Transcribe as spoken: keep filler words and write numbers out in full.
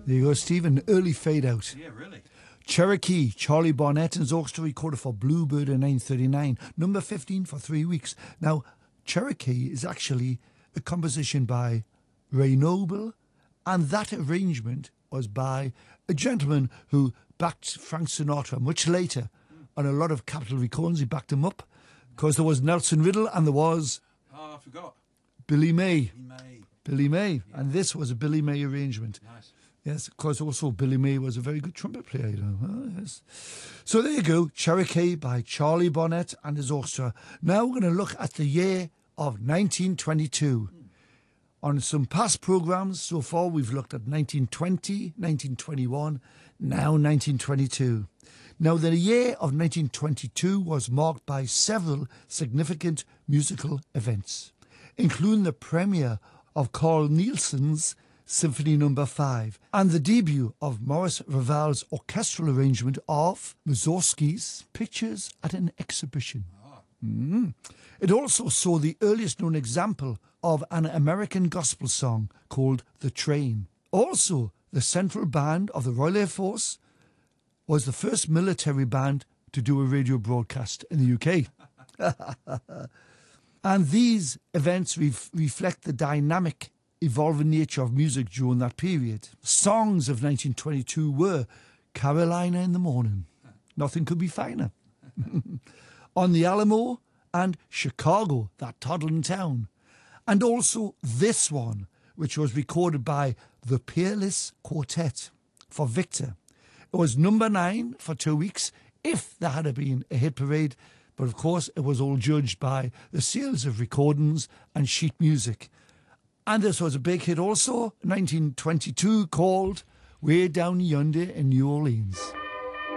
There you go, Stephen. Early fade out. Yeah, really. Cherokee, Charlie Barnett and his orchestra recorded for Bluebird in nineteen thirty-nine. Number fifteen for three weeks. Now, Cherokee is actually a composition by Ray Noble, and that arrangement was by a gentleman who backed Frank Sinatra much later on a lot of Capitol recordings. He backed him up because there was Nelson Riddle and there was... Oh, I forgot. Billy May. Billy May. Billy May. Yeah. And this was a Billy May arrangement. Nice. Yes, of course, also Billy May was a very good trumpet player, you know. Oh, yes. So there you go, Cherokee by Charlie Barnett and his orchestra. Now we're going to look at the year of nineteen twenty-two. Mm. On some past programmes so far, we've looked at nineteen twenty, nineteen twenty-one, now nineteen twenty-two. Now, the year of nineteen twenty-two was marked by several significant musical events, including the premiere of Carl Nielsen's Symphony Number five, and the debut of Maurice Ravel's orchestral arrangement of Mussorgsky's Pictures at an Exhibition. Ah. Mm. It also saw the earliest known example of an American gospel song called The Train. Also, the Central Band of the Royal Air Force was the first military band to do a radio broadcast in the U K. And these events ref- reflect the dynamic evolving nature of music during that period. Songs of nineteen twenty-two were Carolina in the Morning, Nothing Could Be Finer, On the Alamo, and Chicago, That Toddling Town. And also this one, which was recorded by the Peerless Quartet for Victor. It was number nine for two weeks, if there had been a hit parade, but of course it was all judged by the sales of recordings and sheet music. And this was a big hit also, nineteen twenty-two, called Way Down Yonder in New Orleans.